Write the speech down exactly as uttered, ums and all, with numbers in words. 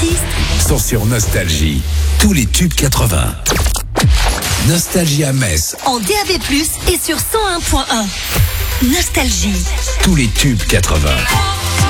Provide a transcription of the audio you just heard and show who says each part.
Speaker 1: artistes
Speaker 2: sont sur Nostalgie. Tous les tubes quatre-vingts. Nostalgie à Metz.
Speaker 1: En D A B plus, et sur cent un point un. Nostalgie.
Speaker 2: Tous les tubes quatre-vingts.